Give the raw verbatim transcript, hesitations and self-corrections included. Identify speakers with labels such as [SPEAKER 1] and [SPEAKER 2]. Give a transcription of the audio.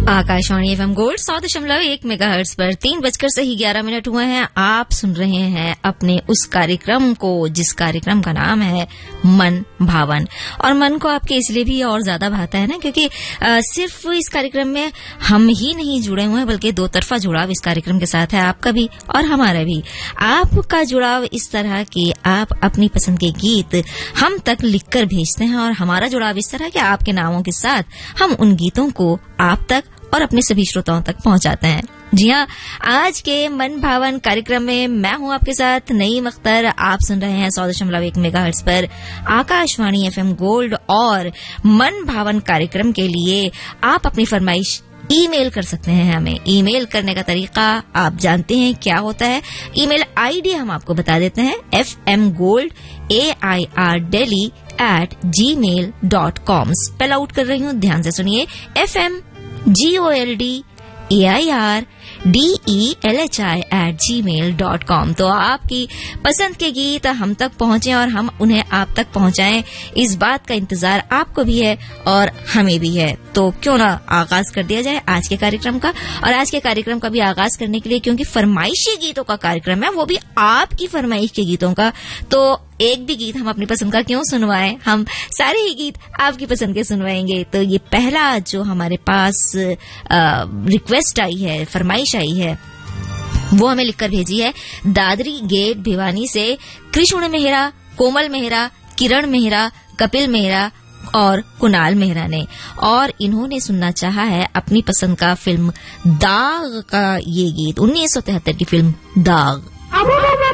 [SPEAKER 1] Akashvani FM gold सौ दशमलव एक मेगाहर्ट्ज पर तीन बजकर से ही ग्यारह मिनट हुए हैं। आप सुन रहे हैं अपने उस कार्यक्रम को जिस कार्यक्रम का नाम है मन भावन। और मन को आपके इसलिए भी और ज्यादा भाता है ना, क्योंकि आ, सिर्फ इस कार्यक्रम में हम ही नहीं जुड़े हुए हैं, बल्कि दो तरफा जुड़ाव इस कार्यक्रम के साथ है, आपका भी और हमारा भी। आपका जुड़ाव इस तरह कि आप अपनी पसंद के गीत हम तक लिखकर भेजते हैं, और हमारा जुड़ाव इस तरह कि आपके नामों के साथ हम उन गीतों को आप तक और अपने सभी श्रोताओं तक पहुंचाते हैं। जी हाँ, आज के मन भावन कार्यक्रम में मैं हूं आपके साथ नईम अख्तर। आप सुन रहे हैं सौ दशमलव एक मेगाहर्ट्ज पर आकाशवाणी एफएम गोल्ड। और मन भावन कार्यक्रम के लिए आप अपनी फरमाइश ईमेल कर सकते हैं हमें। ईमेल करने का तरीका आप जानते हैं क्या होता है। ईमेल आईडी हम आपको बता देते हैं, F M gold A I R daily eight ji mail dot com. Spell out कर रही हूँ, ध्यान से सुनिए, F M G O L D A I R D E L H I eight ji mail dot com. तो आपकी पसंद के गीत हम तक पहुंचे और हम उन्हें आप तक पहुंचाएं, इस बात का इंतजार आपको भी है और हमें भी है। तो क्यों ना आगाज कर दिया जाए आज के कार्यक्रम का। और आज के कार्यक्रम का भी आगाज करने के लिए, क्योंकि फरमाइशी गीतों का कार्यक्रम है, वो भी आपकी फरमाइश के गीतों का, तो एक भी गीत हम अपनी पसंद का क्यों सुनवाएं, हम सारे ही गीत आपकी पसंद के सुनवाएंगे। तो ये पहला जो हमारे पास रिक्वेस्ट आई है, फरमाइश आई है, वो हमें लिखकर भेजी है दादरी गेट भिवानी से कृष्ण मेहरा, कोमल मेहरा, किरण मेहरा, कपिल मेहरा और कुणाल मेहरा ने। और इन्होंने सुनना चाहा है अपनी पसंद का फिल्म दाग का ये गीत, उन्नीस सौ तिहत्तर की फिल्म दाग।